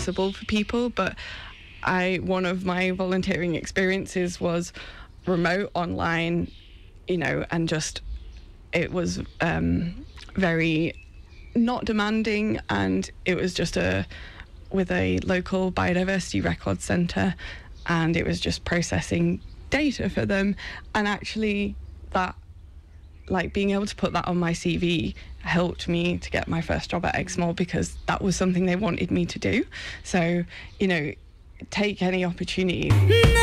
accessible for people. But one of my volunteering experiences was remote, online, and just it was very not demanding, and it was just with a local biodiversity record centre, and it was just processing data for them. And actually that, like, being able to put that on my CV helped me to get my first job at Exmoor, because that was something they wanted me to do. So, take any opportunity.